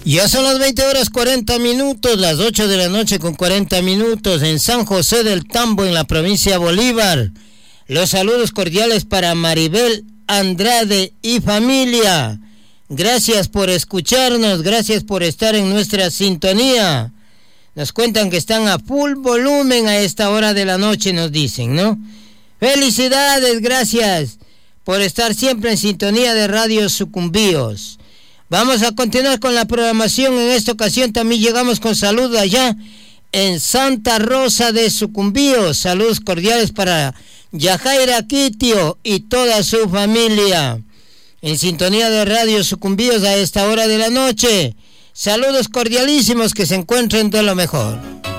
Ya son las 20 horas 40 minutos, las 8 de la noche con 40 minutos en San José del Tambo, en la provincia de Bolívar. Los saludos cordiales para Maribel Andrade y familia. Gracias por escucharnos, gracias por estar en nuestra sintonía. Nos cuentan que están a full volumen a esta hora de la noche, nos dicen, ¿no? Felicidades, gracias por estar siempre en sintonía de Radio Sucumbíos. Vamos a continuar con la programación. En esta ocasión también llegamos con saludos allá en Santa Rosa de Sucumbíos. Saludos cordiales para Yajaira Quitio y toda su familia. En sintonía de Radio Sucumbíos a esta hora de la noche. Saludos cordialísimos, que se encuentren de lo mejor.